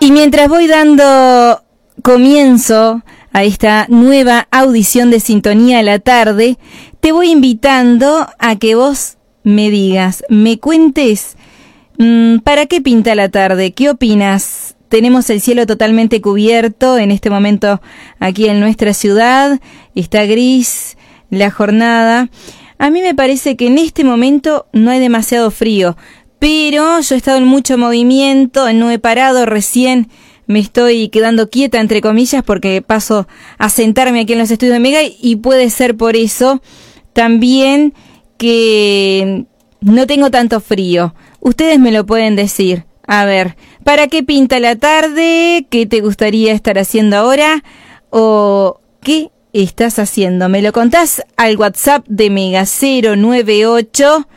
Y mientras voy dando comienzo a esta nueva audición de Sintonía a la Tarde, te voy invitando a que vos me digas, me cuentes, ¿para qué pinta la tarde? ¿Qué opinas? Tenemos el cielo totalmente cubierto en este momento aquí en nuestra ciudad, está gris la jornada. A mí me parece que en este momento no hay demasiado frío, pero yo he estado en mucho movimiento, no he parado, recién me estoy quedando quieta, entre comillas, porque paso a sentarme aquí en los estudios de Mega y puede ser por eso también que no tengo tanto frío. Ustedes me lo pueden decir. A ver, ¿para qué pinta la tarde? ¿Qué te gustaría estar haciendo ahora? ¿O qué estás haciendo? Me lo contás al WhatsApp de Mega 098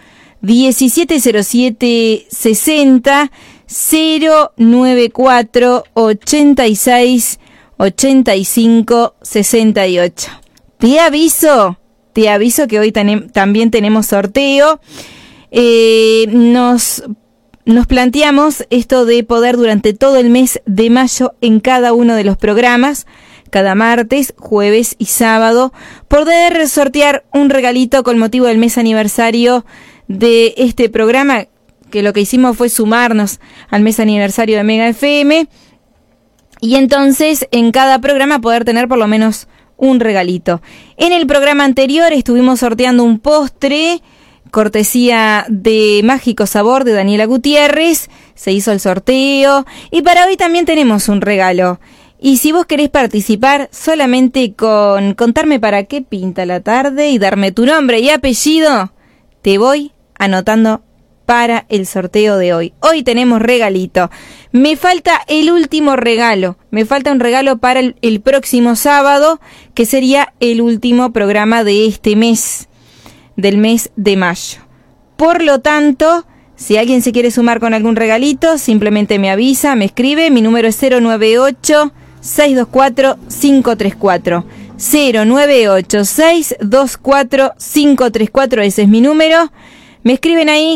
1707 60 094 86 85 68. Te aviso que hoy también tenemos sorteo. Nos planteamos esto de poder durante todo el mes de mayo en cada uno de los programas, cada martes, jueves y sábado, poder sortear un regalito con motivo del mes aniversario de este programa, que lo que hicimos fue sumarnos al mes aniversario de Mega FM, y entonces en cada programa poder tener por lo menos un regalito. En el programa anterior estuvimos sorteando un postre, cortesía de Mágico Sabor de Daniela Gutiérrez, se hizo el sorteo, y para hoy también tenemos un regalo. Y si vos querés participar, solamente con contarme para qué pinta la tarde y darme tu nombre y apellido, te voy anotando para el sorteo de hoy. Hoy tenemos regalito. Me falta el último regalo. Me falta un regalo para el próximo sábado, que sería el último programa de este mes, del mes de mayo. Por lo tanto, si alguien se quiere sumar con algún regalito, simplemente me avisa, me escribe. Mi número es 098 624 534. 098 624 534, ese es mi número. Me escriben ahí